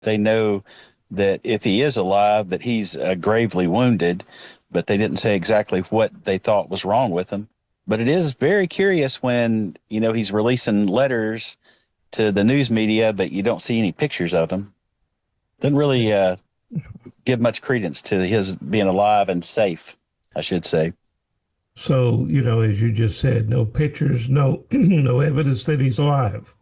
They know that if he is alive, that he's gravely wounded, but they didn't say exactly what they thought was wrong with him. But it is very curious when, he's releasing letters to the news media, but you don't see any pictures of him. Doesn't really give much credence to his being alive and safe, I should say. So, as you just said, no pictures, no no evidence that he's alive.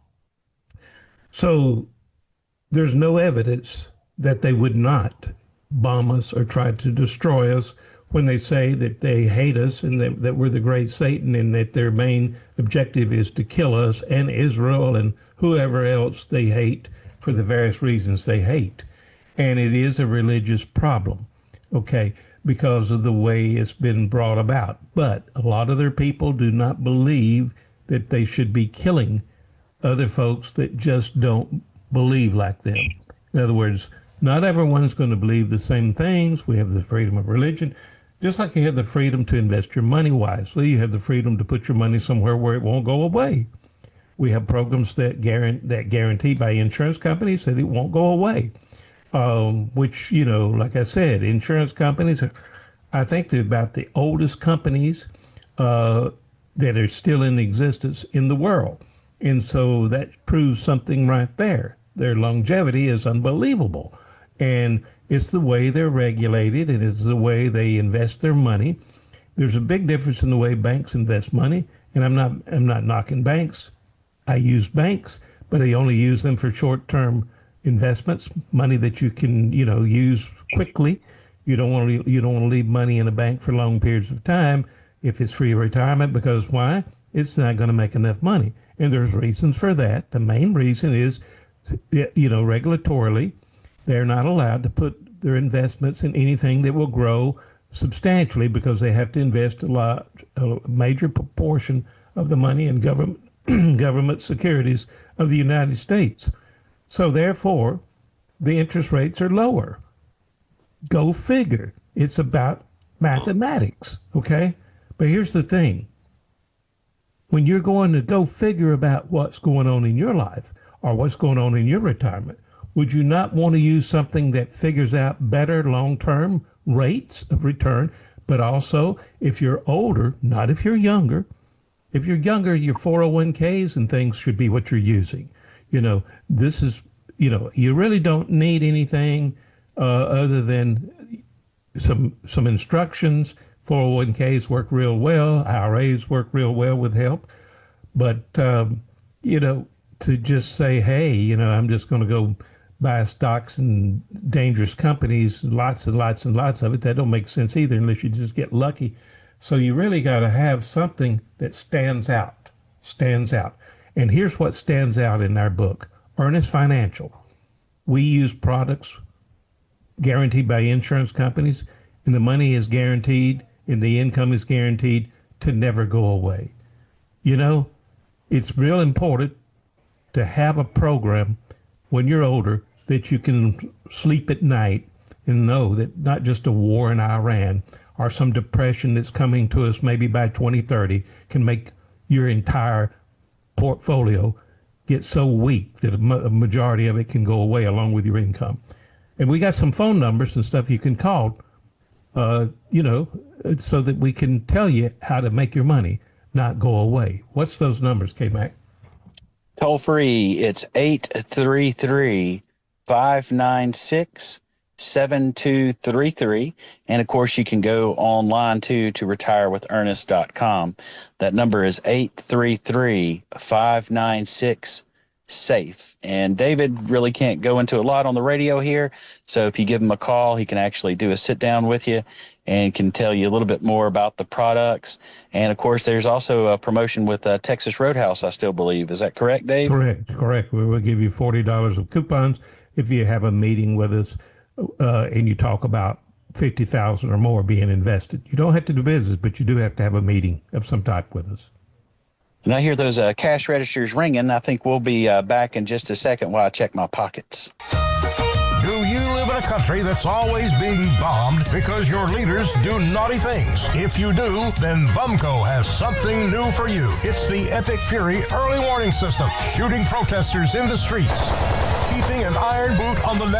So there's no evidence that they would not bomb us or try to destroy us when they say that they hate us and that we're the great Satan and that their main objective is to kill us and Israel and whoever else they hate for the various reasons they hate. And it is a religious problem, okay, because of the way it's been brought about. But a lot of their people do not believe that they should be killing other folks that just don't believe like them. In other words, not everyone's going to believe the same things. We have the freedom of religion. Just like you have the freedom to invest your money wisely, you have the freedom to put your money somewhere where it won't go away. We have programs that guarantee by insurance companies that it won't go away. Which, like I said, insurance companies I think they're about the oldest companies that are still in existence in the world. And so that proves something right there. Their longevity is unbelievable. And it's the way they're regulated, and it's the way they invest their money. There's a big difference in the way banks invest money, and I'm not knocking banks. I use banks, but I only use them for short-term investments, money that you can, use quickly. You don't want to leave money in a bank for long periods of time if it's free retirement, because why? It's not going to make enough money. And there's reasons for that. The main reason is, regulatorily, they're not allowed to put their investments in anything that will grow substantially because they have to invest a major proportion of the money in government securities of the United States. So therefore, the interest rates are lower. Go figure. It's about mathematics, okay? But here's the thing. When you're going to go figure about what's going on in your life or what's going on in your retirement, would you not want to use something that figures out better long-term rates of return, but also if you're older, not if you're younger. If you're younger, your 401ks and things should be what you're using. This is, you really don't need anything other than some instructions. 401ks work real well. IRAs work real well with help. But, to just say, hey, I'm just going to go buy stocks in dangerous companies, lots and lots and lots of it, that don't make sense either unless you just get lucky. So you really got to have something that stands out. And here's what stands out in our book, Earnest Financial. We use products guaranteed by insurance companies, and the money is guaranteed and the income is guaranteed to never go away. It's real important to have a program when you're older that you can sleep at night and know that not just a war in Iran or some depression that's coming to us maybe by 2030 can make your entire portfolio get so weak that a majority of it can go away along with your income. And we got some phone numbers and stuff you can call, so that we can tell you how to make your money not go away. What's those numbers, K-Mac? Toll free, it's 833-596-7233. And of course, you can go online too to retirewithernest.com. That number is 833-596-SAFE. And David really can't go into a lot on the radio here. So if you give him a call, he can actually do a sit down with you and can tell you a little bit more about the products. And of course, there's also a promotion with Texas Roadhouse, I still believe. Is that correct, Dave? Correct. We will give you $40 of coupons if you have a meeting with us and you talk about $50,000 or more being invested. You don't have to do business, but you do have to have a meeting of some type with us. And I hear those cash registers ringing. I think we'll be back in just a second while I check my pockets. Do you live in a country that's always being bombed because your leaders do naughty things? If you do, then Bumco has something new for you. It's the Epic Fury early warning system, shooting protesters in the streets. Roofing and Iron Boot on the